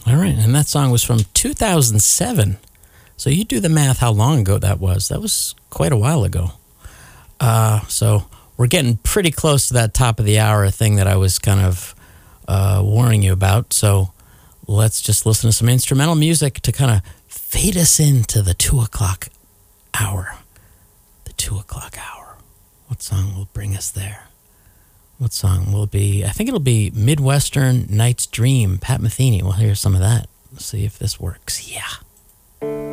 All right, and that song was from 2007. So you do the math how long ago that was. That was quite a while ago. So we're getting pretty close to that top of the hour thing that I was kind of warning you about. So let's just listen to some instrumental music to kind of fade us into the 2 o'clock hour. The 2 o'clock hour. What song will bring us there? What song will it be? I think it'll be Midwestern Night's Dream, Pat Metheny. We'll hear some of that. Let's see if this works. Yeah.